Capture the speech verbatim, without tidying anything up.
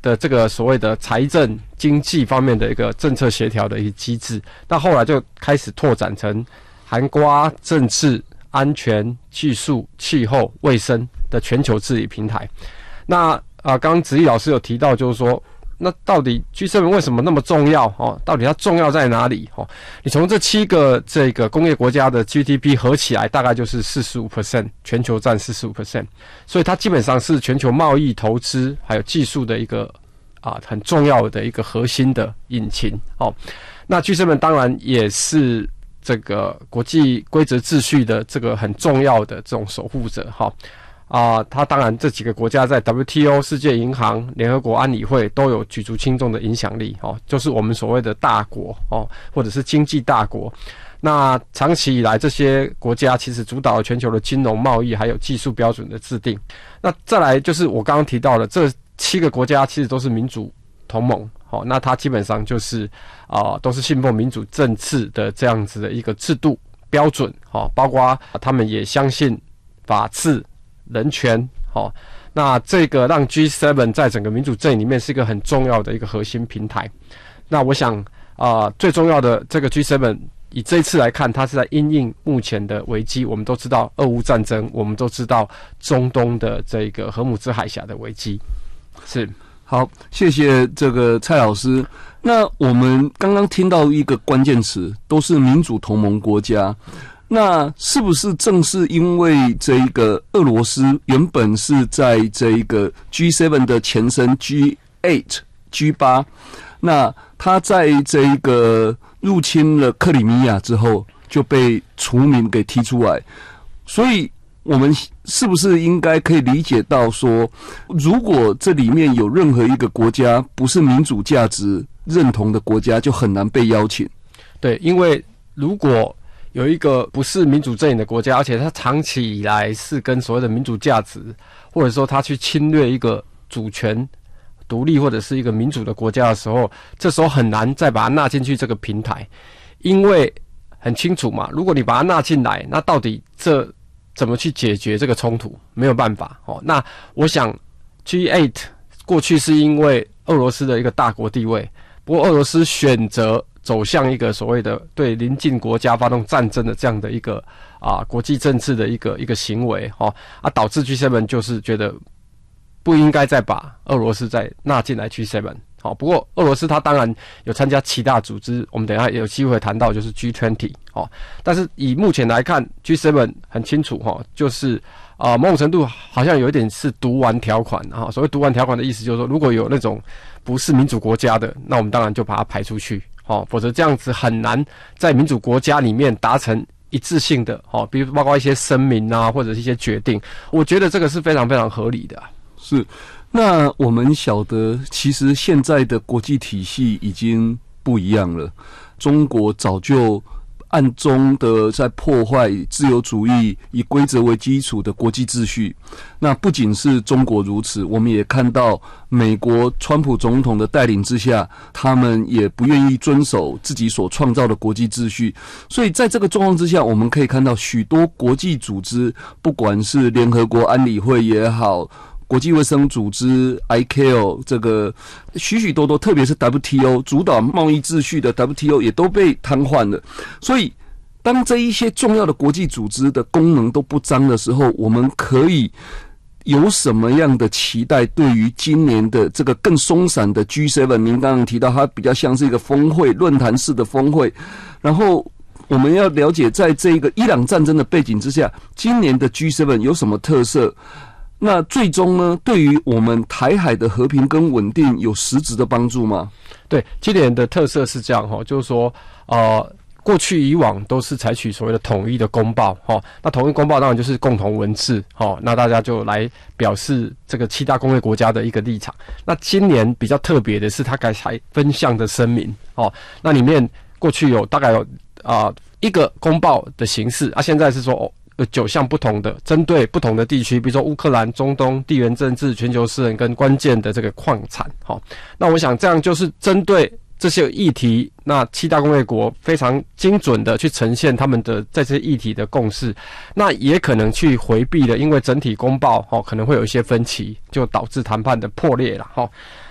的这个所谓的财政经济方面的一个政策协调的一个机制，那后来就开始拓展成涵括政治、安全、技术、气候、卫生的全球治理平台。那啊，刚刚子毅老师有提到，就是说，那到底 G 七 为什么那么重要？哦，到底它重要在哪里？哦，你从这七个这个工业国家的 G D P 合起来，大概就是 百分之四十五， 全球占 百分之四十五， 所以它基本上是全球贸易、投资还有技术的一个啊很重要的一个核心的引擎。哦，那 G 七 当然也是这个国际规则秩序的这个很重要的这种守护者。哈、哦。啊，它当然这几个国家在 W T O、世界银行、联合国安理会都有举足轻重的影响力哦，就是我们所谓的大国哦，或者是经济大国。那长期以来，这些国家其实主导了全球的金融、贸易还有技术标准的制定。那再来就是我刚刚提到的，这七个国家其实都是民主同盟哦，那它基本上就是啊、呃，都是信奉民主政治的这样子的一个制度标准哦，包括他们也相信法治。人权，哦，那这个让 G 七 在整个民主阵营里面是一个很重要的一个核心平台。那我想啊、呃，最重要的这个 G 七 以这一次来看，它是在因应目前的危机。我们都知道俄乌战争，我们都知道中东的这个荷姆兹海峡的危机。是， 好，谢谢这个蔡老师。那我们刚刚听到一个关键词，都是民主同盟国家。那是不是正是因为这一个俄罗斯原本是在这一个 G 七 的前身 G 八、G 八，那他在这一个入侵了克里米亚之后就被除名给踢出来，所以我们是不是应该可以理解到说，如果这里面有任何一个国家不是民主价值认同的国家，就很难被邀请？ 对，因为如果有一个不是民主阵营的国家，而且它长期以来是跟所谓的民主价值，或者说它去侵略一个主权、独立或者是一个民主的国家的时候，这时候很难再把它纳进去这个平台，因为很清楚嘛，如果你把它纳进来，那到底这怎么去解决这个冲突？没有办法哦。那我想 G 八 过去是因为俄罗斯的一个大国地位，不过俄罗斯选择走向一个所谓的对邻近国家发动战争的这样的一个啊国际政治的一个一个行为哦啊，导致 G 七 就是觉得不应该再把俄罗斯再纳进来 G 七。好，不过俄罗斯它当然有参加七大组织，我们等一下有机会谈到就是 G 二十哦，但是以目前来看 G 七 很清楚哈，就是啊、呃、某种程度好像有一点是毒丸条款啊，所谓毒丸条款的意思就是说，如果有那种不是民主国家的，那我们当然就把它排出去。哦，否则这样子很难在民主国家里面达成一致性的哦，比如包括一些声明啊，或者是一些决定，我觉得这个是非常非常合理的、啊。 是，那我们晓得，其实现在的国际体系已经不一样了，中国早就暗中的在破坏自由主义以规则为基础的国际秩序。那不仅是中国如此，我们也看到美国川普总统的带领之下，他们也不愿意遵守自己所创造的国际秩序。所以在这个状况之下，我们可以看到许多国际组织，不管是联合国安理会也好，国际卫生组织 I C A O 这个许许多多，特别是 W T O 主导贸易秩序的 W T O 也都被瘫痪了。所以当这一些重要的国际组织的功能都不彰的时候，我们可以有什么样的期待对于今年的这个更松散的 G 七？ 您刚刚提到它比较像是一个峰会，论坛式的峰会，然后我们要了解在这个伊朗战争的背景之下，今年的 G 七 有什么特色？那最终呢，对于我们台海的和平跟稳定有实质的帮助吗？ 对，今年的特色是这样哈，就是说，呃，过去以往都是采取所谓的统一的公报哈，那统一公报当然就是共同文字哈，那大家就来表示这个七大工业国家的一个立场。那今年比较特别的是，它改采分项的声明哦，那里面过去有大概有啊、呃、一个公报的形式啊，现在是说哦。有九项不同的，针对不同的地区，比如说乌克兰、中东、地缘政治、全球私人跟关键的这个矿产。好，那我想这样就是针对这些议题，那七大工业国非常精准的去呈现他们的在这些议题的共识，那也可能去回避了，因为整体公报哦可能会有一些分歧，就导致谈判的破裂了哈。